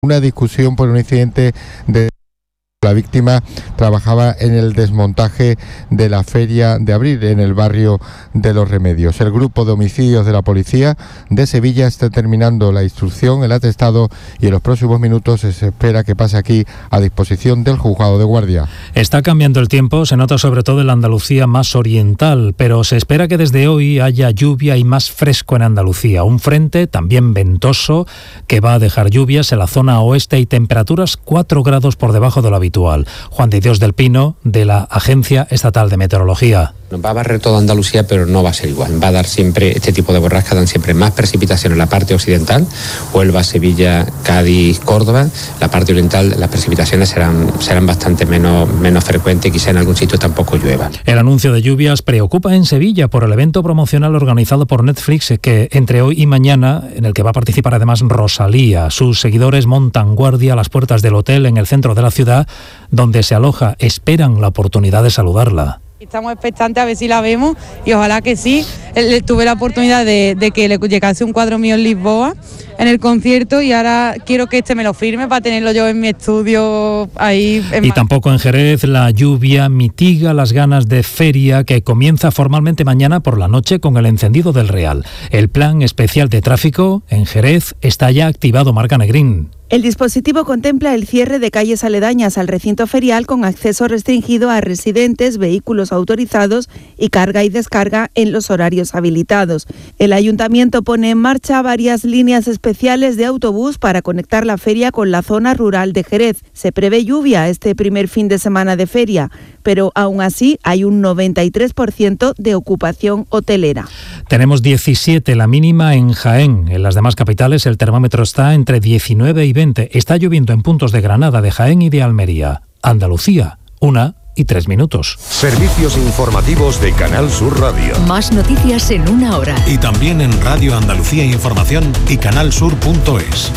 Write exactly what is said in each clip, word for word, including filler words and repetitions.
Una discusión por un incidente de... La víctima trabajaba en el desmontaje de la Feria de Abril en el barrio de Los Remedios. El grupo de homicidios de la policía de Sevilla está terminando la instrucción, el atestado, y en los próximos minutos se espera que pase aquí a disposición del juzgado de guardia. Está cambiando el tiempo, se nota sobre todo en la Andalucía más oriental, pero se espera que desde hoy haya lluvia y más fresco en Andalucía. Un frente también ventoso que va a dejar lluvias en la zona oeste y temperaturas cuatro grados por debajo de lo habitual. Juan de Dios del Pino, de la Agencia Estatal de Meteorología. Nos va a barrer toda Andalucía, pero no va a ser igual. Va a dar siempre, este tipo de borrascas dan siempre más precipitación en la parte occidental, Huelva, Sevilla, Cádiz, Córdoba. La parte oriental, las precipitaciones serán, serán bastante menos, menos frecuentes, quizá en algún sitio tampoco llueva. El anuncio de lluvias preocupa en Sevilla por el evento promocional organizado por Netflix, que entre hoy y mañana, en el que va a participar además Rosalía. Sus seguidores montan guardia a las puertas del hotel en el centro de la ciudad, donde se aloja, esperan la oportunidad de saludarla. Estamos expectantes a ver si la vemos y ojalá que sí. Tuve la oportunidad de, de que le llegase un cuadro mío en Lisboa en el concierto y ahora quiero que este me lo firme para tenerlo yo en mi estudio ahí. En y tampoco en Jerez la lluvia mitiga las ganas de feria que comienza formalmente mañana por la noche con el encendido del Real. El plan especial de tráfico en Jerez está ya activado, Marca Negrín. El dispositivo contempla el cierre de calles aledañas al recinto ferial con acceso restringido a residentes, vehículos autorizados y carga y descarga en los horarios habilitados. El ayuntamiento pone en marcha varias líneas especiales de autobús para conectar la feria con la zona rural de Jerez. Se prevé lluvia este primer fin de semana de feria, pero aún así hay un noventa y tres por ciento de ocupación hotelera. Tenemos diecisiete la mínima en Jaén. En las demás capitales el termómetro está entre diecinueve y veinte. Está lloviendo en puntos de Granada, de Jaén y de Almería. Andalucía, una y tres minutos. Servicios informativos de Canal Sur Radio. Más noticias en una hora. Y también en Radio Andalucía Información y canalsur punto es.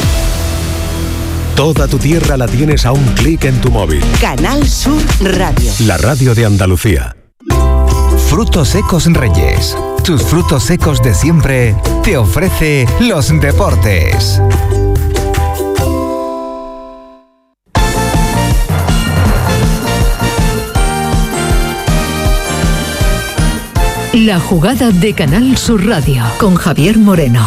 Toda tu tierra la tienes a un clic en tu móvil. Canal Sur Radio. La radio de Andalucía. Frutos Secos Reyes. Tus frutos secos de siempre te ofrece los deportes. La jugada de Canal Sur Radio con Javier Moreno.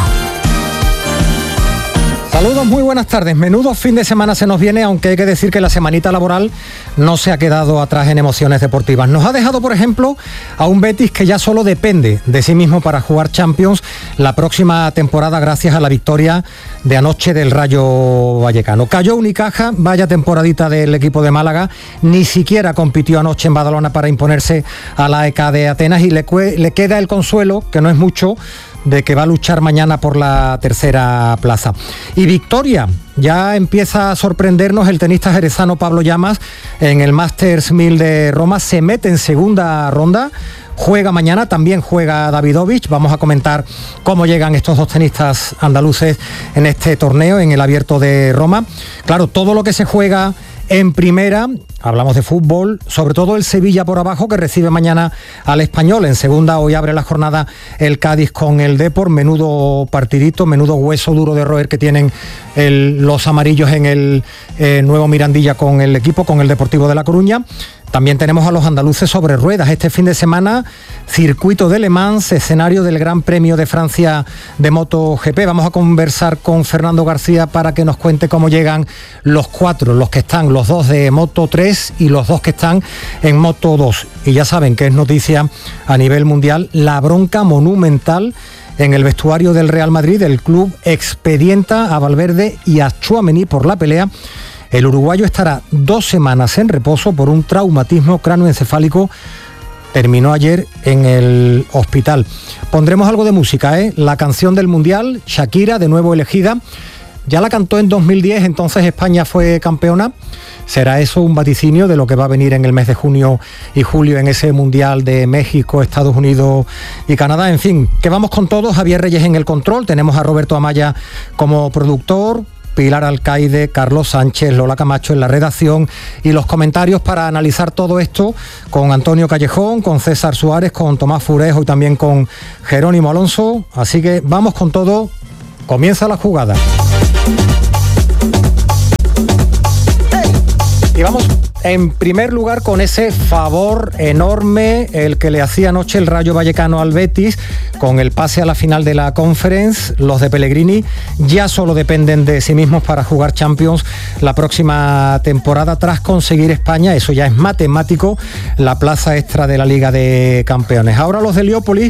Saludos, muy buenas tardes. Menudo fin de semana se nos viene, aunque hay que decir que la semanita laboral no se ha quedado atrás en emociones deportivas. Nos ha dejado, por ejemplo, a un Betis que ya solo depende de sí mismo para jugar Champions la próxima temporada gracias a la victoria de anoche del Rayo Vallecano. Cayó Unicaja, vaya temporadita del equipo de Málaga, ni siquiera compitió anoche en Badalona para imponerse a la A E K de Atenas y le, le queda el consuelo, que no es mucho, de que va a luchar mañana por la tercera plaza. Y victoria, ya empieza a sorprendernos el tenista jerezano Pablo Llamas en el Masters mil de Roma, se mete en segunda ronda, juega mañana, también juega Davidovich. Vamos a comentar cómo llegan estos dos tenistas andaluces en este torneo, en el Abierto de Roma. Claro, todo lo que se juega en primera, hablamos de fútbol, sobre todo el Sevilla por abajo, que recibe mañana al Español. En segunda, hoy abre la jornada el Cádiz con el Depor. Menudo partidito, menudo hueso duro de roer que tienen el, los amarillos en el eh, nuevo Mirandilla con el equipo, con el Deportivo de La Coruña. También tenemos a los andaluces sobre ruedas. Este fin de semana, circuito de Le Mans, escenario del Gran Premio de Francia de MotoGP. Vamos a conversar con Fernando García para que nos cuente cómo llegan los cuatro, los que están, los dos de Moto tres y los dos que están en Moto dos. Y ya saben que es noticia a nivel mundial la bronca monumental en el vestuario del Real Madrid. El club expedienta a Valverde y a Tchouaméni por la pelea. El uruguayo estará dos semanas en reposo por un traumatismo cráneoencefálico. Terminó ayer en el hospital. Pondremos algo de música, ¿eh? La canción del Mundial, Shakira, de nuevo elegida. Ya la cantó en dos mil diez, entonces España fue campeona. ¿Será eso un vaticinio de lo que va a venir en el mes de junio y julio en ese Mundial de México, Estados Unidos y Canadá? En fin, que vamos con todos. Javier Reyes en el control. Tenemos a Roberto Amaya como productor, Pilar Alcaide, Carlos Sánchez, Lola Camacho en la redacción y los comentarios para analizar todo esto con Antonio Callejón, con César Suárez, con Tomás Furejo y también con Jerónimo Alonso. Así que vamos con todo. Comienza la jugada. En primer lugar, con ese favor enorme, el que le hacía anoche el Rayo Vallecano al Betis, con el pase a la final de la Conference, los de Pellegrini ya solo dependen de sí mismos para jugar Champions la próxima temporada, tras conseguir España, eso ya es matemático, la plaza extra de la Liga de Campeones. Ahora los de Heliópolis,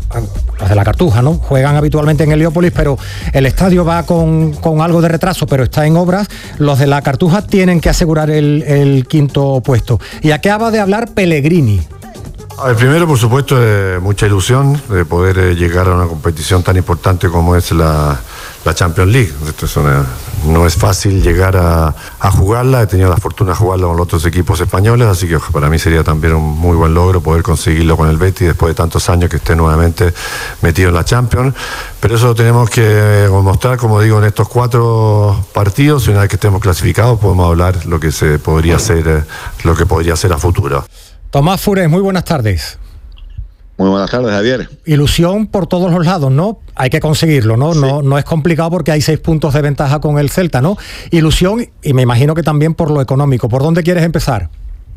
los de la Cartuja, ¿no? Juegan habitualmente en Heliópolis, pero el estadio va con, con algo de retraso, pero está en obras. Los de la Cartuja tienen que asegurar el, el quinto puesto. Y acaba de hablar Pellegrini. A ver, primero, por supuesto, eh, mucha ilusión de poder eh, llegar a una competición tan importante como es la, la Champions League. Esto es una, no es fácil llegar a, a jugarla, he tenido la fortuna de jugarla con los otros equipos españoles, así que para mí sería también un muy buen logro poder conseguirlo con el Betis después de tantos años que esté nuevamente metido en la Champions. Pero eso lo tenemos que demostrar, como digo, en estos cuatro partidos, y una vez que estemos clasificados podemos hablar lo que se podría hacer, eh, lo que podría ser a futuro. Tomás Fures, muy buenas tardes. Muy buenas tardes, Javier. Ilusión por todos los lados, ¿no? Hay que conseguirlo, ¿no? Sí. No, no es complicado porque hay seis puntos de ventaja con el Celta, ¿no? Ilusión, y me imagino que también por lo económico. ¿Por dónde quieres empezar?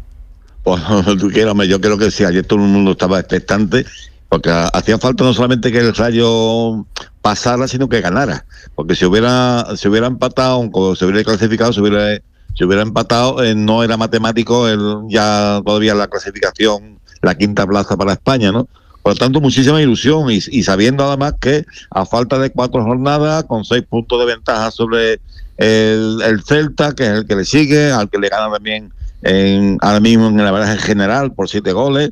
Pues tú quieras, yo creo que sí, ayer todo el mundo estaba expectante, porque hacía falta no solamente que el Rayo pasara, sino que ganara. Porque si hubiera, si hubiera empatado, o se hubiera clasificado, se hubiera... Si hubiera empatado, eh, no era matemático el, ya todavía la clasificación, la quinta plaza para España, ¿no? Por lo tanto, muchísima ilusión y, y sabiendo además que a falta de cuatro jornadas, con seis puntos de ventaja sobre el, el Celta, que es el que le sigue, al que le gana también en, ahora mismo en la baraja general por siete goles,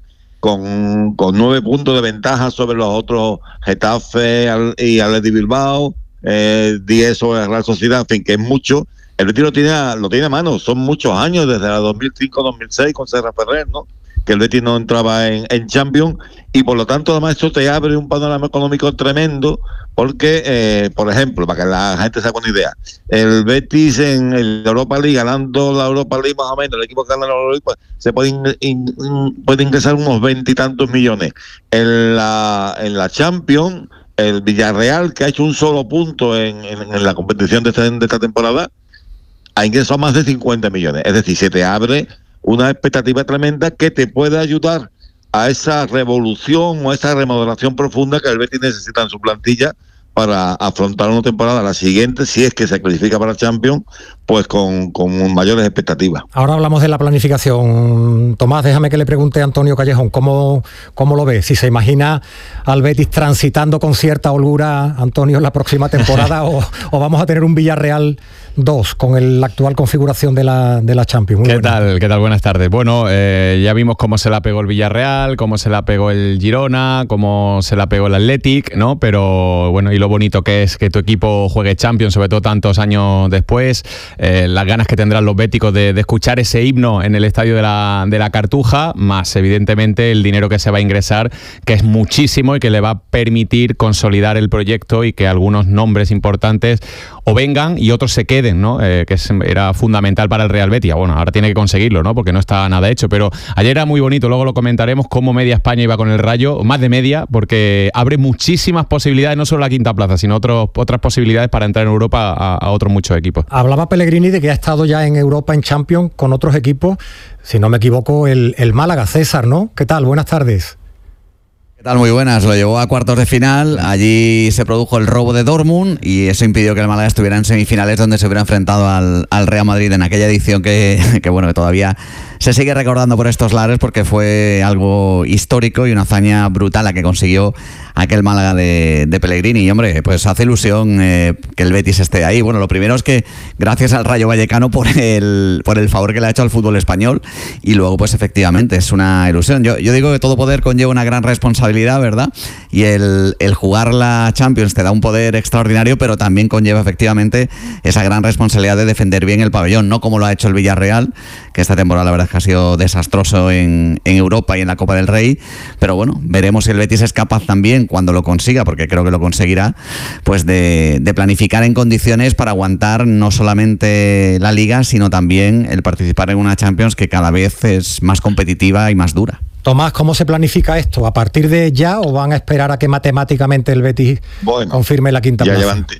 con, con nueve puntos de ventaja sobre los otros Getafe y Athletic Bilbao, eh, diez sobre la Real Sociedad, en fin, que es mucho. El Betis lo tiene, a, lo tiene a mano, son muchos años, desde la dos mil cinco dos mil seis con Serra Ferrer, ¿no? Que el Betis no entraba en, en Champions, y por lo tanto además esto te abre un panorama económico tremendo, porque, eh, por ejemplo, para que la gente se haga una idea, el Betis en el Europa League, ganando la Europa League más o menos, el equipo que gana la Europa League, pues, se puede, in, in, puede ingresar unos veintitantos millones. En la, en la Champions, el Villarreal, que ha hecho un solo punto en, en, en la competición de esta, de esta temporada, ha ingresado más de cincuenta millones. Es decir, se te abre una expectativa tremenda que te puede ayudar a esa revolución o a esa remodelación profunda que el Betis necesita en su plantilla para afrontar una temporada, la siguiente, si es que se clasifica para Champions, pues con, con mayores expectativas. Ahora hablamos de la planificación. Tomás, déjame que le pregunte a Antonio Callejón, ¿cómo, cómo lo ve? Si se imagina al Betis transitando con cierta holgura, Antonio, en la próxima temporada, o, o vamos a tener un Villarreal dos con el, la actual configuración de la, de la Champions. Muy ¿Qué buena. tal? ¿Qué tal? Buenas tardes. Bueno, eh, ya vimos cómo se la pegó el Villarreal, cómo se la pegó el Girona, cómo se la pegó el Athletic, ¿no? Pero bueno, y lo bonito que es que tu equipo juegue Champions, sobre todo tantos años después, eh, las ganas que tendrán los béticos de, de escuchar ese himno en el estadio de la, de la Cartuja, más evidentemente el dinero que se va a ingresar, que es muchísimo y que le va a permitir consolidar el proyecto y que algunos nombres importantes o vengan y otros se queden, ¿no? Eh, que es, era fundamental para el Real Betis. Bueno, ahora tiene que conseguirlo, ¿no? Porque no está nada hecho, pero ayer era muy bonito, luego lo comentaremos, cómo media España iba con el Rayo, más de media, porque abre muchísimas posibilidades, no solo la quinta plaza, sino otros, otras posibilidades para entrar en Europa a, a otros muchos equipos. Hablaba Pellegrini de que ha estado ya en Europa, en Champions, con otros equipos, si no me equivoco, el, el Málaga. César, ¿no? ¿Qué tal? Buenas tardes. ¿Qué tal? Muy buenas. Lo llevó a cuartos de final. Allí se produjo el robo de Dortmund y eso impidió que el Málaga estuviera en semifinales, donde se hubiera enfrentado al, al Real Madrid en aquella edición que, que bueno, que todavía se sigue recordando por estos lares, porque fue algo histórico y una hazaña brutal la que consiguió aquel Málaga de, de Pellegrini. Y hombre, pues hace ilusión eh, que el Betis esté ahí. Bueno, lo primero es que gracias al Rayo Vallecano por el, por el favor que le ha hecho al fútbol español, y luego pues efectivamente es una ilusión. Yo, yo digo que todo poder conlleva una gran responsabilidad, ¿verdad? Y el, el jugar la Champions te da un poder extraordinario, pero también conlleva efectivamente esa gran responsabilidad de defender bien el pabellón, no como lo ha hecho el Villarreal, que esta temporada la verdad es que ha sido desastroso en, en Europa y en la Copa del Rey. Pero bueno, veremos si el Betis es capaz también, cuando lo consiga, porque creo que lo conseguirá, pues de, de planificar en condiciones para aguantar no solamente la Liga, sino también el participar en una Champions que cada vez es más competitiva y más dura. Tomás, ¿cómo se planifica esto? ¿A partir de ya o van a esperar a que matemáticamente el Betis bueno, confirme la quinta ya plaza? Llevan,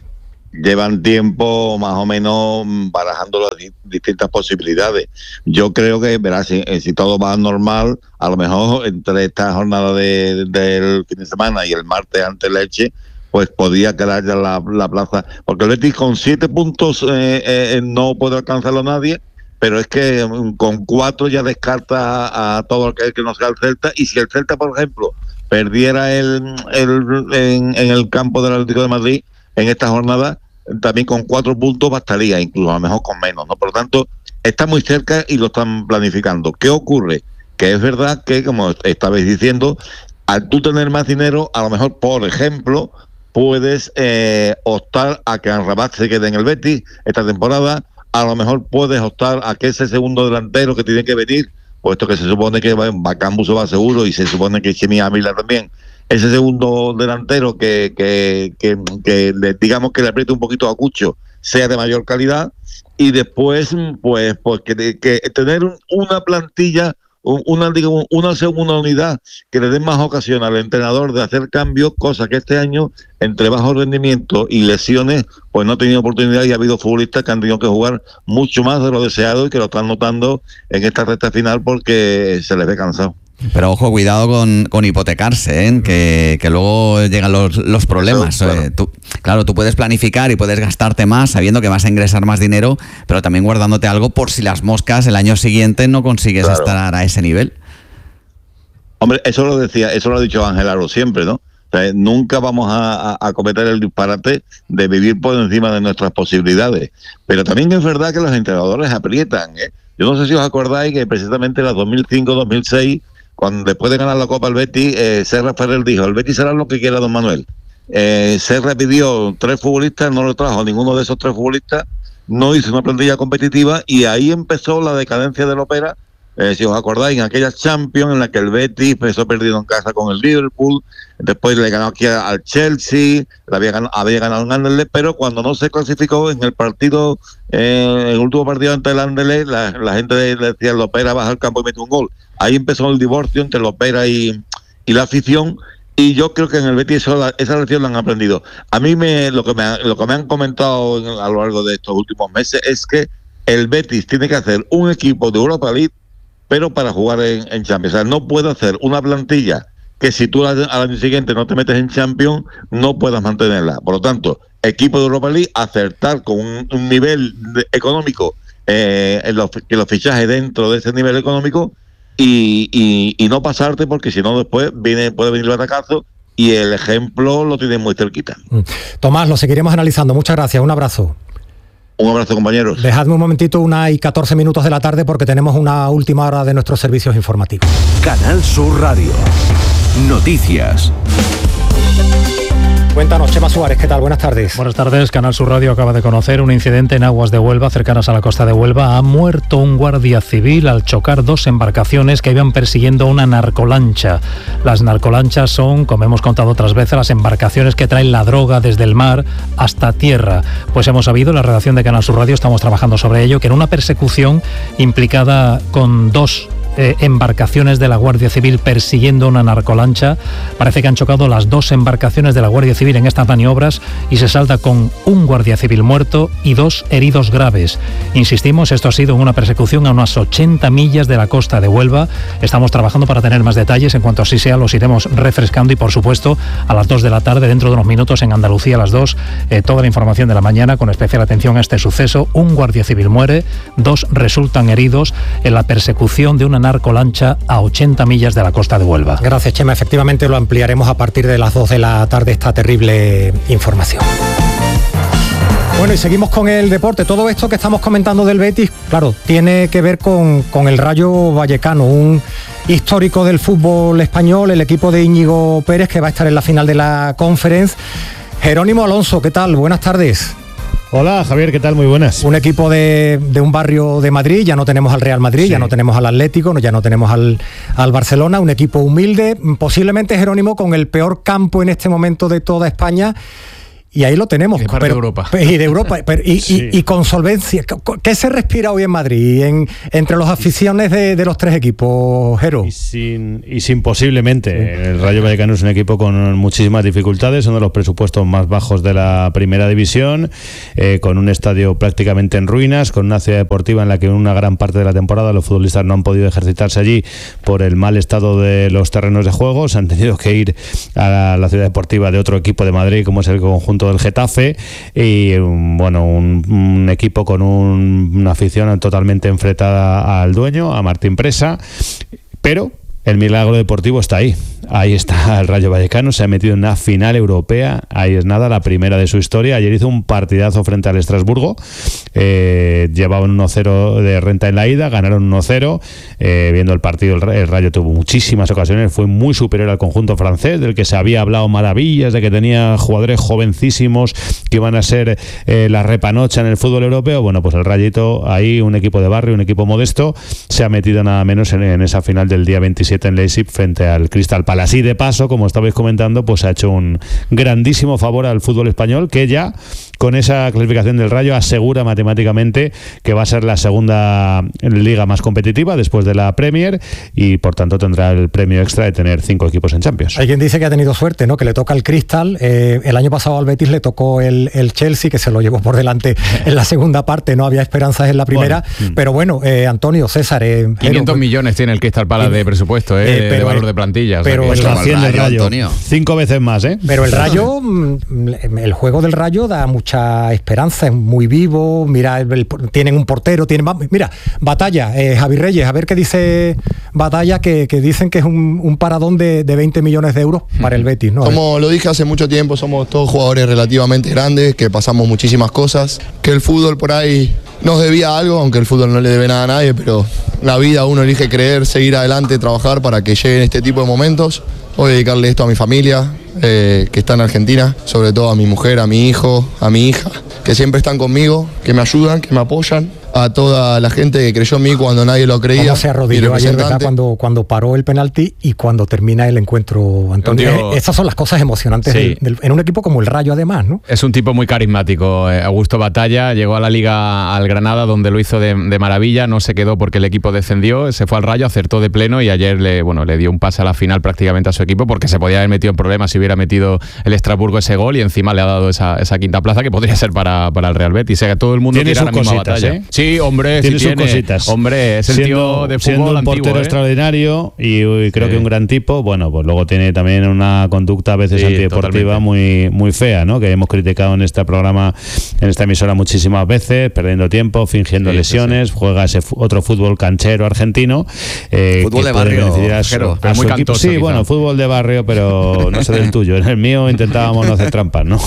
llevan tiempo más o menos barajando las di- distintas posibilidades. Yo creo que, verás, si, si todo va normal, a lo mejor entre esta jornada de, del fin de semana y el martes ante el Elche, pues podía quedar ya la, la plaza, porque el Betis con siete puntos eh, eh, no puede alcanzarlo nadie, pero es que con cuatro ya descarta a, a todo aquel que no sea el Celta, y si el Celta, por ejemplo, perdiera el, el en, en el campo del Atlético de Madrid en esta jornada, también con cuatro puntos bastaría, incluso a lo mejor con menos, ¿no? Por lo tanto, está muy cerca y lo están planificando. ¿Qué ocurre? Que es verdad que, como estabais diciendo, al tú tener más dinero, a lo mejor, por ejemplo, puedes eh, optar a que Amrabat se quede en el Betis esta temporada. A lo mejor puedes optar a que ese segundo delantero que tiene que venir, puesto que se supone que Bakambu va seguro y se supone que Chimi Ávila también, ese segundo delantero que, que, que, que le, digamos que le apriete un poquito a Cucho, sea de mayor calidad, y después pues, pues que, que tener una plantilla, una, digamos, una segunda unidad que le dé más ocasión al entrenador de hacer cambios, cosa que este año, entre bajo rendimiento y lesiones, pues no ha tenido oportunidad, y ha habido futbolistas que han tenido que jugar mucho más de lo deseado y que lo están notando en esta recta final porque se les ve cansado. Pero ojo, cuidado con, con hipotecarse, ¿eh? que, que luego llegan los, los problemas. Claro, claro. Eh, tú, claro, tú puedes planificar y puedes gastarte más sabiendo que vas a ingresar más dinero, pero también guardándote algo por si las moscas el año siguiente no consigues claro. estar a ese nivel. Hombre, eso lo decía, eso lo ha dicho Ángel Aro siempre, ¿no? O sea, nunca vamos a, a, a cometer el disparate de vivir por encima de nuestras posibilidades. Pero también es verdad que los entrenadores aprietan, ¿eh? Yo no sé si os acordáis que precisamente en la dos mil cinco dos mil seis, cuando después de ganar la Copa el Betis, eh, Serra Ferrer dijo, el Betis será lo que quiera don Manuel. Eh, Serra pidió tres futbolistas, no lo trajo ninguno de esos tres futbolistas, no hizo una plantilla competitiva, y ahí empezó la decadencia del Opera. Eh, si os acordáis, en aquella Champions en la que el Betis empezó perdido en casa con el Liverpool, después le ganó aquí al Chelsea, le había ganado, había ganado en Anderlecht, pero cuando no se clasificó en el partido, eh, el último partido ante el Anderlecht, la, la gente le decía, el Opera baja al campo y mete un gol. Ahí empezó el divorcio entre el Opera y, y la afición, y yo creo que en el Betis eso, esa lección la han aprendido. A mí me, lo que me, lo que me han comentado a lo largo de estos últimos meses es que el Betis tiene que hacer un equipo de Europa League, pero para jugar en, en Champions. O sea, no puede hacer una plantilla que si tú al, al año siguiente no te metes en Champions, no puedas mantenerla. Por lo tanto, equipo de Europa League, acertar con un, un nivel de, económico, eh, en los, que los fichajes dentro de ese nivel económico, y, y, y no pasarte, porque si no después viene puede venir el batacazo, y el ejemplo lo tienes muy cerquita. Tomás, lo seguiremos analizando. Muchas gracias, un abrazo. Un abrazo, compañeros. Dejadme un momentito, una y catorce minutos de la tarde, porque tenemos una última hora de nuestros servicios informativos. Canal Sur Radio. Noticias. Cuéntanos, Chema Suárez, ¿qué tal? Buenas tardes. Buenas tardes. Canal Sur Radio acaba de conocer un incidente en aguas de Huelva, cercanas a la costa de Huelva. Ha muerto un guardia civil al chocar dos embarcaciones que iban persiguiendo una narcolancha. Las narcolanchas son, como hemos contado otras veces, las embarcaciones que traen la droga desde el mar hasta tierra. Pues hemos sabido, la redacción de Canal Sur Radio, estamos trabajando sobre ello, que en una persecución implicada con dos Eh, embarcaciones de la Guardia Civil persiguiendo una narcolancha. Parece que han chocado las dos embarcaciones de la Guardia Civil en estas maniobras y se salda con un guardia civil muerto y dos heridos graves. Insistimos, esto ha sido una persecución a unas ochenta millas de la costa de Huelva. Estamos trabajando para tener más detalles. En cuanto así sea, los iremos refrescando, y por supuesto a las dos de la tarde, dentro de unos minutos, en Andalucía a las dos, eh, toda la información de la mañana con especial atención a este suceso. Un guardia civil muere, dos resultan heridos en la persecución de una narcolancha a ochenta millas de la costa de Huelva. Gracias, Chema. Efectivamente lo ampliaremos a partir de las dos de la tarde, esta terrible información. Bueno, y seguimos con el deporte. Todo esto que estamos comentando del Betis, claro, tiene que ver con, con el Rayo Vallecano, un histórico del fútbol español, el equipo de Íñigo Pérez, que va a estar en la final de la Conference. Jerónimo Alonso, ¿qué tal? Buenas tardes. Hola Javier, ¿qué tal? Muy buenas. Un equipo de, de un barrio de Madrid, ya no tenemos al Real Madrid, sí. ya no tenemos al Atlético, ya no tenemos al, al Barcelona, un equipo humilde, posiblemente, Jerónimo, con el peor campo en este momento de toda España, Y ahí lo tenemos. Y de parte pero, de Europa. Y de Europa. Pero, y, sí. y, y con solvencia. ¿Qué se respira hoy en Madrid en, entre las aficiones de, de los tres equipos, Jero? Y sin, y sin posiblemente. Sí. El Rayo Vallecano es un equipo con muchísimas dificultades, uno de los presupuestos más bajos de la primera división, eh, con un estadio prácticamente en ruinas, con una ciudad deportiva en la que en una gran parte de la temporada los futbolistas no han podido ejercitarse allí por el mal estado de los terrenos de juego. Se han tenido que ir a la ciudad deportiva de otro equipo de Madrid, como es el conjunto del Getafe, y bueno, un, un equipo con un, una afición totalmente enfrentada al dueño, a Martín Presa, pero el milagro deportivo está ahí. Ahí está el Rayo Vallecano, se ha metido en una final europea, ahí es nada, la primera de su historia. Ayer hizo un partidazo frente al Estrasburgo, eh, llevaban uno cero de renta en la ida, ganaron uno cero, eh, viendo el partido el, el Rayo tuvo muchísimas ocasiones, fue muy superior al conjunto francés, del que se había hablado maravillas, de que tenía jugadores jovencísimos que iban a ser eh, la repanocha en el fútbol europeo. Bueno, pues el Rayito ahí, un equipo de barrio, un equipo modesto, se ha metido nada menos en, en esa final del día veintisiete en Leipzig frente al Crystal Palace. Así de paso, como estabais comentando, pues ha hecho un grandísimo favor al fútbol español, que ya con esa clasificación del Rayo asegura matemáticamente que va a ser la segunda liga más competitiva después de la Premier y por tanto tendrá el premio extra de tener cinco equipos en Champions. Hay quien dice que ha tenido suerte, ¿no? Que le toca el Crystal. Eh, el año pasado al Betis le tocó el, el Chelsea, que se lo llevó por delante en la segunda parte. No había esperanzas en la primera. Bueno, pero bueno, eh, Antonio, César... Eh, quinientos Jero, millones tiene el Crystal Palace de presupuesto, eh, eh, pero, de valor de plantilla. Pero o sea, el, Rayo, el Rayo, Antonio. Cinco veces más, ¿eh? Pero el Rayo, el juego del Rayo da mucha esperanza, es muy vivo. Mira, el, el, tienen un portero, tienen... Mira, Batalla, eh, Javi Reyes, a ver qué dice Batalla, que, que dicen que es un, un paradón de, de veinte millones de euros para el Betis, ¿no? Como lo dije hace mucho tiempo, somos todos jugadores relativamente grandes, que pasamos muchísimas cosas, que el fútbol por ahí nos debía algo, aunque el fútbol no le debe nada a nadie, pero la vida uno elige creer, seguir adelante, trabajar para que lleguen este tipo de momentos. Voy a dedicarle esto a mi familia, eh, que está en Argentina, sobre todo a mi mujer, a mi hijo, a mi hija, que siempre están conmigo, que me ayudan, que me apoyan, a toda la gente que creyó en mí cuando nadie lo creía. ¿Cómo se arrodilló ayer, verdad, cuando, cuando paró el penalti y cuando termina el encuentro, Antonio? Tío, Estas son las cosas emocionantes sí. del, del, en un equipo como el Rayo, además, ¿no? Es un tipo muy carismático. Augusto Batalla llegó a la Liga al Granada, donde lo hizo de, de maravilla, no se quedó porque el equipo descendió, se fue al Rayo, acertó de pleno y ayer le, bueno, le dio un pase a la final prácticamente a su equipo, porque se podía haber metido en problemas si hubiera metido el Estrasburgo ese gol y encima le ha dado esa, esa quinta plaza que podría ser para, para el Real Betis. O sea, que todo el mundo tiene quiere sus la misma cositas, Batalla. ¿eh? Sí, hombre, tiene sí sus tiene. cositas. Hombre, es el siendo, tío de fútbol siendo un antiguo, portero ¿eh? extraordinario y, y creo sí. que un gran tipo. Bueno, pues luego tiene también una conducta a veces sí, antideportiva muy, muy fea, ¿no? Que hemos criticado en este programa, en esta emisora muchísimas veces, perdiendo tiempo, fingiendo sí, lesiones, sí, sí. juega ese f- otro fútbol canchero argentino. Eh, fútbol de barrio, a su, pero, a muy cantoso, Sí, quizá. Bueno, fútbol de barrio, pero no sé del tuyo. En el mío intentábamos no hacer trampas, ¿no?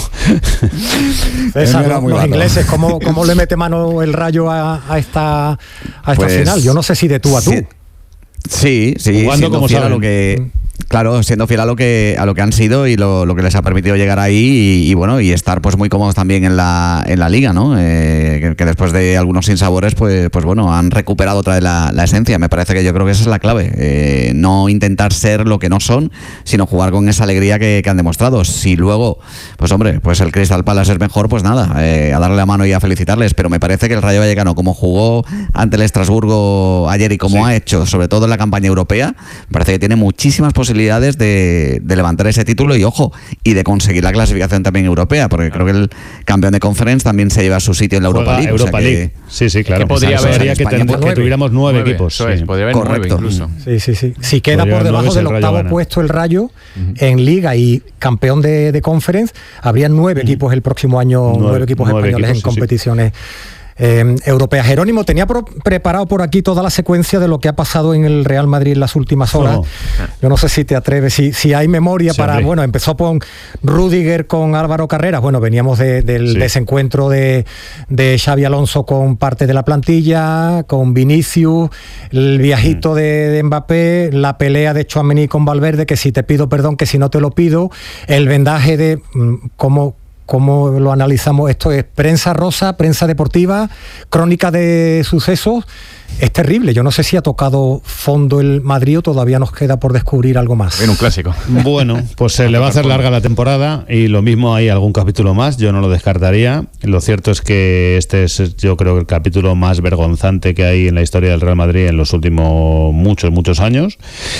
César, los barato. ingleses, ¿cómo, ¿cómo le mete mano el Rayo a, a esta, a esta pues, final? Yo no sé si de tú a tú. Sí, sí, jugando como fiel a lo que claro, siendo fiel a lo que a lo que han sido y lo, lo que les ha permitido llegar ahí y, y bueno, y estar pues muy cómodos también en la en la liga, ¿no? Eh, que, que después de algunos sinsabores, pues pues bueno, han recuperado otra vez la, la esencia. Me parece que yo creo que esa es la clave. Eh, no intentar ser lo que no son, sino jugar con esa alegría que, que han demostrado. Si luego, pues hombre, pues el Crystal Palace es mejor, pues nada, eh, a darle la mano y a felicitarles. Pero me parece que el Rayo Vallecano, como jugó ante el Estrasburgo ayer y como sí. ha hecho, sobre todo en la campaña europea, me parece que tiene muchísimas posibilidades de, de levantar ese título y ojo, y de conseguir la clasificación también europea, porque creo que el campeón de Conference también se lleva su sitio en la Europa League. Europa o sea League. Que, sí, sí, claro. Que podría haber que, que, ten, que tuviéramos nueve, nueve equipos. Eso es, sí. podría haber Correcto. nueve incluso. Sí, sí, sí. Si queda podría por debajo del octavo gana. puesto el Rayo uh-huh. en Liga y campeón de, de Conference, habría nueve uh-huh. equipos el próximo año, nueve, nueve equipos nueve españoles equipos, en sí, competiciones. Sí. Eh, europea. Jerónimo, tenía pro- preparado por aquí toda la secuencia de lo que ha pasado en el Real Madrid en las últimas horas. Oh. Yo no sé si te atreves, si, si hay memoria sí, para... Hombre. Bueno, empezó con Rüdiger con Álvaro Carreras. Bueno, veníamos de, del sí. desencuentro de, de Xabi Alonso con parte de la plantilla, con Vinicius, el viajito mm. de, de Mbappé, la pelea de Tchouaméni con Valverde, que si te pido perdón, que si no te lo pido, el vendaje de cómo... ¿Cómo lo analizamos? Esto es prensa rosa, prensa deportiva, crónica de sucesos. es terrible. Yo no sé si ha tocado fondo el Madrid o todavía nos queda por descubrir algo más. En un clásico. Bueno, pues se le va a hacer larga la temporada y lo mismo hay algún capítulo más, yo no lo descartaría. Lo cierto es que este es, yo creo, el capítulo más vergonzante que hay en la historia del Real Madrid en los últimos muchos, muchos años.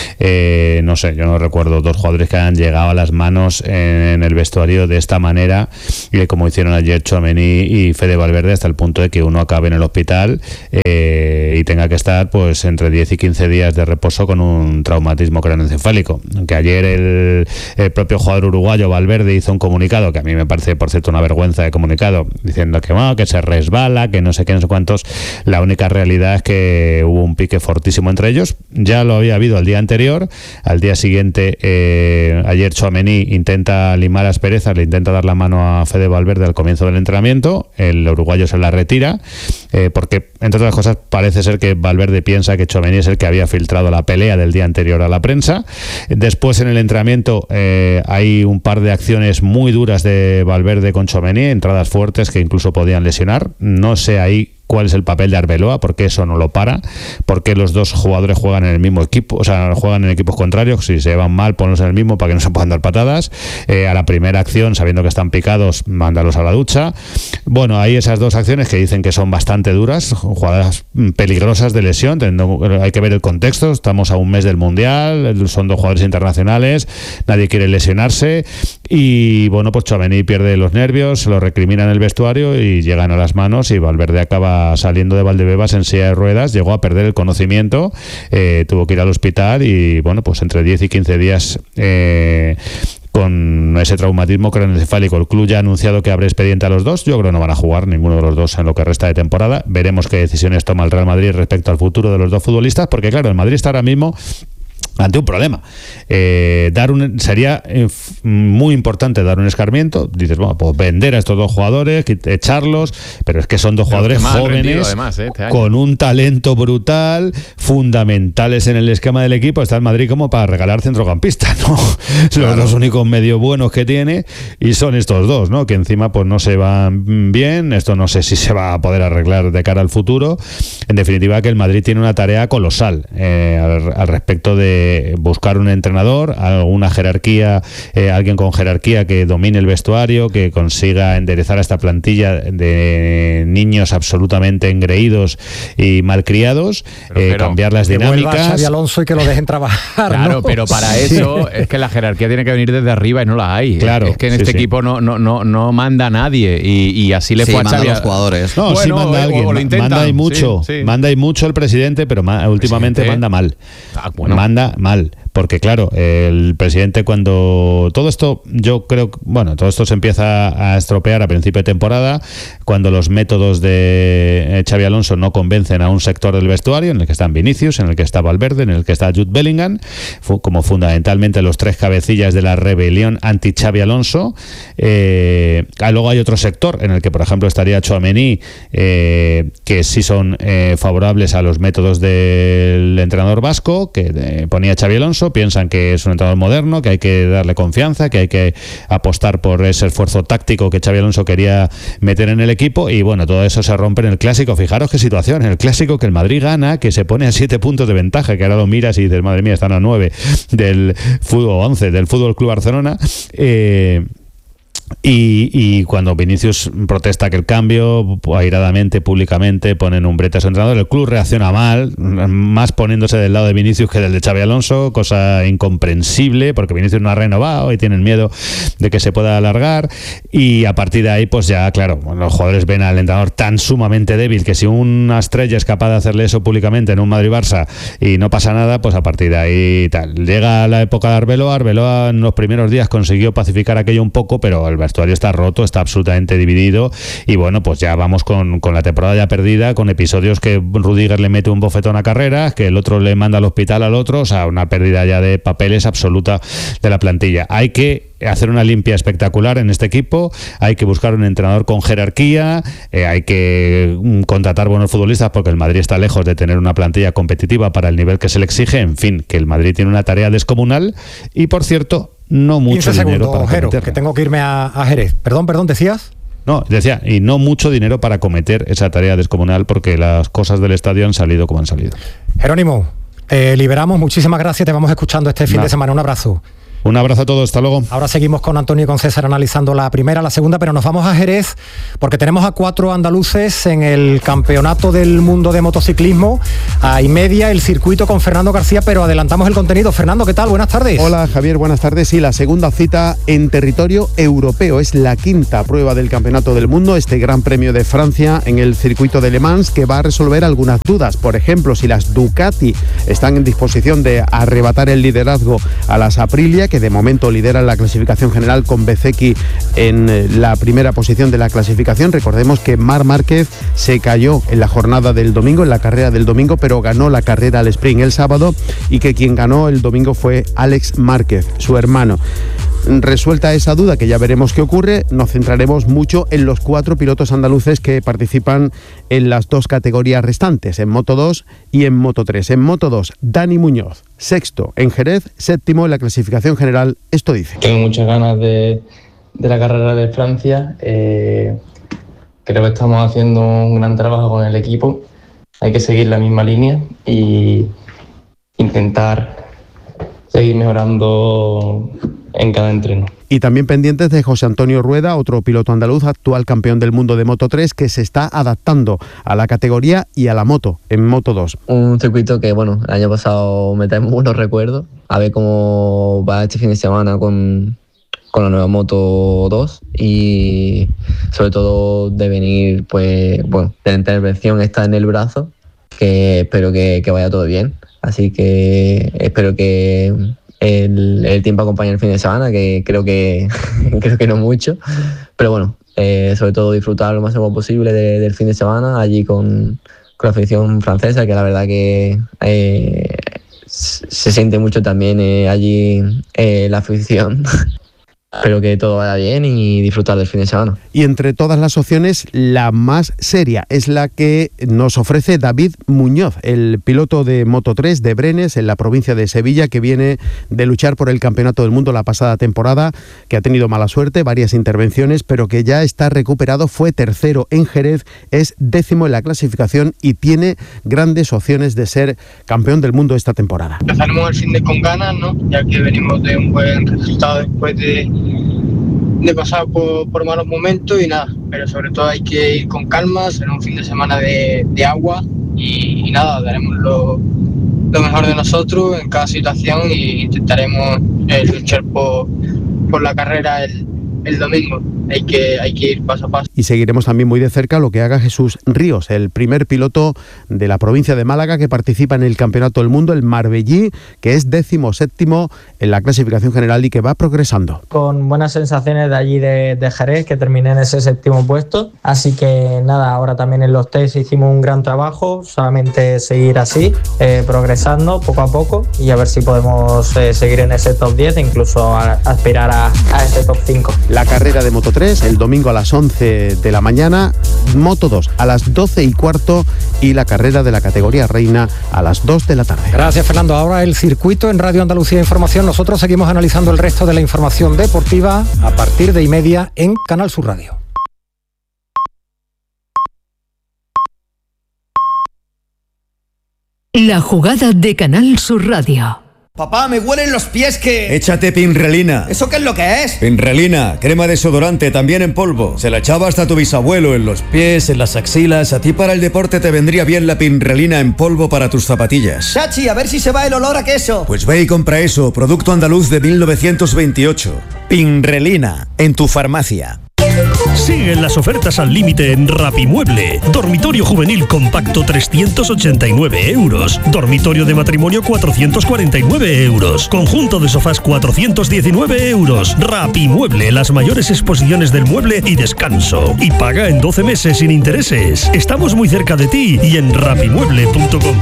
Eh, no sé, yo no recuerdo dos jugadores que hayan llegado a las manos en el vestuario de esta manera, y como hicieron ayer Tchouaméni y Fede Valverde, hasta el punto de que uno acabe en el hospital eh, y tenga que estar pues entre diez y quince días de reposo con un traumatismo craneoencefálico. Aunque ayer el, el propio jugador uruguayo Valverde hizo un comunicado, que a mí me parece, por cierto, una vergüenza de comunicado, diciendo que, bueno, que se resbala, que no sé qué, no sé cuántos. La única realidad es que hubo un pique fortísimo entre ellos. Ya lo había habido al día anterior. Al día siguiente, eh, ayer Tchouaméni intenta limar asperezas, le intenta dar la mano a Fede Valverde al comienzo del entrenamiento. El uruguayo se la retira, eh, porque, entre otras cosas, parece ser que Valverde piensa que Tchouaméni es el que había filtrado la pelea del día anterior a la prensa. Después, en el entrenamiento, eh, hay un par de acciones muy duras de Valverde con Tchouaméni, entradas fuertes que incluso podían lesionar. No sé ahí cuál es el papel de Arbeloa, porque eso no lo para, porque los dos jugadores juegan en el mismo equipo, o sea, juegan en equipos contrarios. Si se van mal, ponlos en el mismo para que no se puedan dar patadas. Eh, a la primera acción, sabiendo que están picados, mándalos a la ducha. Bueno, hay esas dos acciones que dicen que son bastante duras, jugadas peligrosas de lesión, teniendo, hay que ver el contexto, estamos a un mes del Mundial, son dos jugadores internacionales, nadie quiere lesionarse, y bueno, pues Tchouaméni pierde los nervios, se lo recrimina en el vestuario y llegan a las manos, y Valverde acaba saliendo de Valdebebas en silla de ruedas, llegó a perder el conocimiento, eh, tuvo que ir al hospital y bueno, pues entre diez y quince días eh, con ese traumatismo craneoencefálico. El club ya ha anunciado que abre expediente a los dos. Yo creo que no van a jugar ninguno de los dos en lo que resta de temporada. Veremos qué decisiones toma el Real Madrid respecto al futuro de los dos futbolistas, porque claro, el Madrid está ahora mismo ante un problema. Eh, dar un, sería eh, muy importante dar un escarmiento. Dices, bueno, pues vender a estos dos jugadores, echarlos, pero es que son dos pero jugadores jóvenes, rendido, además, eh, este con un talento brutal, fundamentales en el esquema del equipo. Está el Madrid como para regalar centrocampistas, ¿no? Claro. Los dos únicos medio buenos que tiene, y son estos dos, ¿no? Que encima pues no se van bien. Esto no sé si se va a poder arreglar de cara al futuro. En definitiva, que el Madrid tiene una tarea colosal eh, al, al respecto de buscar un entrenador, alguna jerarquía, eh, alguien con jerarquía que domine el vestuario, que consiga enderezar a esta plantilla de niños absolutamente engreídos y malcriados, pero, eh, pero, cambiar las que dinámicas. Vuelva Xabi Alonso y que lo dejen trabajar. Claro, ¿no? pero para eso es que la jerarquía tiene que venir desde arriba y no la hay. Claro, es que en sí, este sí. equipo no, no, no, no manda nadie, y, y así le sí, fue a Xavi. Los jugadores. No, bueno, sí manda alguien. O lo intentan, manda y mucho. Sí, sí. Manda y mucho el presidente, pero ma- últimamente presidente. manda mal. Ah, bueno. Manda mal. Porque claro, el presidente, cuando todo esto, yo creo, bueno, todo esto se empieza a estropear a principio de temporada, cuando los métodos de Xabi Alonso no convencen a un sector del vestuario, en el que están Vinicius, en el que está Valverde, en el que está Jude Bellingham, como fundamentalmente los tres cabecillas de la rebelión anti-Xabi Alonso. Eh, luego hay otro sector en el que, por ejemplo, estaría Tchouaméni, eh, que sí son eh, favorables a los métodos del entrenador vasco, que eh, ponía Xabi Alonso. Piensan que es un entrenador moderno, que hay que darle confianza, que hay que apostar por ese esfuerzo táctico que Xabi Alonso quería meter en el equipo, y bueno, todo eso se rompe en el Clásico. Fijaros qué situación, en el Clásico, que el Madrid gana, que se pone a siete puntos de ventaja, que ahora lo miras y dices, madre mía, están a nueve del fútbol, once del Fútbol Club Barcelona. eh Y, y cuando Vinicius protesta que el cambio, airadamente, públicamente, ponen un brete a su entrenador, el club reacciona mal, más poniéndose del lado de Vinicius que del de Xabi Alonso, cosa incomprensible, porque Vinicius no ha renovado y tienen miedo de que se pueda alargar, y a partir de ahí, pues ya, claro, los jugadores ven al entrenador tan sumamente débil que si una estrella es capaz de hacerle eso públicamente en un Madrid-Barça y no pasa nada, pues a partir de ahí tal. Llega la época de Arbeloa. Arbeloa en los primeros días consiguió pacificar aquello un poco, pero el vestuario está roto, está absolutamente dividido, y bueno, pues ya vamos con, con la temporada ya perdida, con episodios que Rudiger le mete un bofetón a Carreras, que el otro le manda al hospital al otro, o sea, una pérdida ya de papeles absoluta de la plantilla. Hay que hacer una limpia espectacular en este equipo, hay que buscar un entrenador con jerarquía, eh, hay que um, contratar buenos futbolistas, porque el Madrid está lejos de tener una plantilla competitiva para el nivel que se le exige. En fin, que el Madrid tiene una tarea descomunal, y por cierto, no mucho quince dinero segundos, para Jero, cometerla. que tengo que irme a, a Jerez. Perdón, perdón, ¿decías? No, decía, y no mucho dinero para acometer esa tarea descomunal porque las cosas del estadio han salido como han salido. Jerónimo, te liberamos, muchísimas gracias, te vamos escuchando este fin no. de semana, un abrazo. Un abrazo a todos, hasta luego. Ahora seguimos con Antonio y con César analizando la primera, la segunda, pero nos vamos a Jerez porque tenemos a cuatro andaluces en el Campeonato del Mundo de Motociclismo. A y media el circuito con Fernando García, pero adelantamos el contenido. Fernando, ¿qué tal? Buenas tardes. Hola Javier, buenas tardes. Sí, la segunda cita en territorio europeo. Es la quinta prueba del Campeonato del Mundo, este Gran Premio de Francia en el circuito de Le Mans, que va a resolver algunas dudas. Por ejemplo, si las Ducati están en disposición de arrebatar el liderazgo a las Aprilia, que de momento lideran la clasificación general con Bezzecchi en la primera posición de la clasificación. Recordemos que Marc Márquez se cayó en la jornada del domingo, en la carrera del domingo, pero ganó la carrera al sprint el sábado, y que quien ganó el domingo fue Alex Márquez, su hermano. Resuelta esa duda, que ya veremos qué ocurre, nos centraremos mucho en los cuatro pilotos andaluces que participan en las dos categorías restantes, en Moto dos y en Moto tres. En Moto dos, Dani Muñoz, sexto en Jerez, séptimo en la clasificación general. Esto dice: tengo muchas ganas de, de la carrera de Francia. Eh, creo que estamos haciendo un gran trabajo con el equipo. Hay que seguir la misma línea y intentar seguir mejorando en cada entreno. Y también pendientes de José Antonio Rueda, otro piloto andaluz, actual campeón del mundo de Moto tres, que se está adaptando a la categoría y a la moto en Moto dos. Un circuito que, bueno, el año pasado me trae muy buenos recuerdos. A ver cómo va este fin de semana con, con la nueva Moto dos, y sobre todo de venir, pues, bueno, de la intervención está en el brazo, que espero que, que vaya todo bien. Así que espero que el, el tiempo acompañe el fin de semana, que creo que creo que no mucho, pero bueno, eh, sobre todo disfrutar lo más posible de, del fin de semana allí con, con la afición francesa, que la verdad que eh, se siente mucho también eh, allí eh, la afición. Espero que todo vaya bien y disfrutar del fin de semana. Y entre todas las opciones, la más seria es la que nos ofrece David Muñoz, el piloto de Moto tres de Brenes, en la provincia de Sevilla, que viene de luchar por el Campeonato del Mundo la pasada temporada, que ha tenido mala suerte, varias intervenciones, pero que ya está recuperado. Fue tercero en Jerez, es décimo en la clasificación y tiene grandes opciones de ser campeón del mundo esta temporada. Empezaremos el fin de con ganas, ¿no? Ya que venimos de un buen resultado después de de pasar por, por malos momentos y nada, pero sobre todo hay que ir con calma. Será un fin de semana de, de agua y, y nada, daremos lo, lo mejor de nosotros en cada situación e intentaremos eh, luchar por, por la carrera el, el domingo. Hay que, hay que ir paso a paso. Y seguiremos también muy de cerca lo que haga Jesús Ríos, el primer piloto de la provincia de Málaga que participa en el Campeonato del Mundo, el Marbellí, que es décimo séptimo en la clasificación general y que va progresando. Con buenas sensaciones de allí de, de Jerez, que terminé en ese séptimo puesto. Así que nada, ahora también en los test hicimos un gran trabajo, solamente seguir así, eh, progresando poco a poco y a ver si podemos eh, seguir en ese top diez e incluso a, aspirar a, a ese top cinco. La carrera de Moto tres el domingo a las once de la mañana, Moto dos a las doce y cuarto y la carrera de la categoría reina a las dos de la tarde. Gracias, Fernando. Ahora el circuito en Radio Andalucía Información. Nosotros seguimos analizando el resto de la información deportiva a partir de y media en Canal Sur Radio. La jugada de Canal Sur Radio. Papá, me huelen los pies que... Échate Pinrelina. ¿Eso qué es lo que es? Pinrelina, crema desodorante, también en polvo. Se la echaba hasta tu bisabuelo en los pies, en las axilas. A ti para el deporte te vendría bien la Pinrelina en polvo para tus zapatillas. Chachi, a ver si se va el olor a queso. Pues ve y compra eso, producto andaluz de mil novecientos veintiocho. Pinrelina, en tu farmacia. Siguen las ofertas al límite en Rapimueble. Dormitorio juvenil compacto trescientos ochenta y nueve euros. Dormitorio de matrimonio cuatrocientos cuarenta y nueve euros. Conjunto de sofás cuatrocientos diecinueve euros. Rapimueble, las mayores exposiciones del mueble y descanso. Y paga en doce meses sin intereses. Estamos muy cerca de ti y en rapimueble punto com.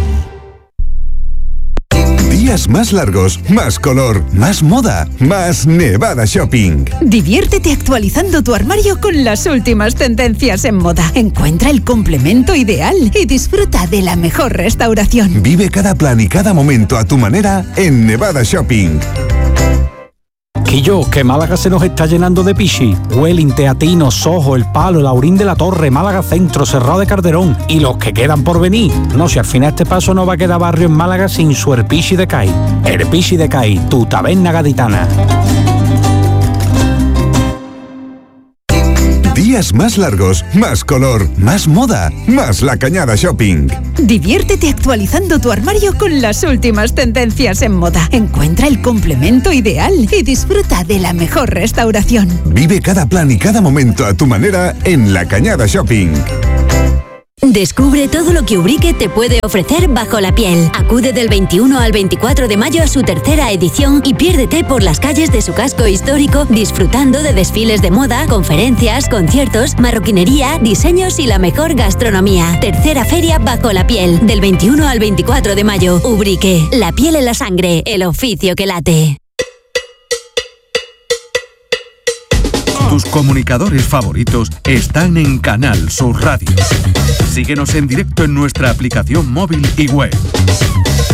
Días más largos, más color, más moda, más Nevada Shopping. Diviértete actualizando tu armario con las últimas tendencias en moda. Encuentra el complemento ideal y disfruta de la mejor restauración. Vive cada plan y cada momento a tu manera en Nevada Shopping. Quillo, que Málaga se nos está llenando de pichi. Welling, Teatino, Sojo, El Palo, Laurín de la Torre, Málaga Centro, Cerrado de Calderón y los que quedan por venir. No, si al final este paso no va a quedar barrio en Málaga sin su Herpichi de Cai. Herpichi de Cai, tu taberna gaditana. Días más largos, más color, más moda, más La Cañada Shopping. Diviértete actualizando tu armario con las últimas tendencias en moda. Encuentra el complemento ideal y disfruta de la mejor restauración. Vive cada plan y cada momento a tu manera en La Cañada Shopping. Descubre todo lo que Ubrique te puede ofrecer bajo la piel. Acude del veintiuno al veinticuatro de mayo a su tercera edición y piérdete por las calles de su casco histórico disfrutando de desfiles de moda, conferencias, conciertos, marroquinería, diseños y la mejor gastronomía. Tercera feria bajo la piel, del veintiuno al veinticuatro de mayo. Ubrique, la piel en la sangre, el oficio que late. Tus comunicadores favoritos están en Canal Sur Radio. Síguenos en directo en nuestra aplicación móvil y web.